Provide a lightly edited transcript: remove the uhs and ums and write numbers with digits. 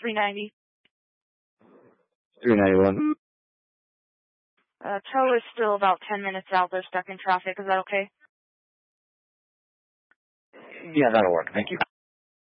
390. 391. Tow is still about 10 minutes out. They're stuck in traffic. Is that okay? Yeah, that'll work. Thank you.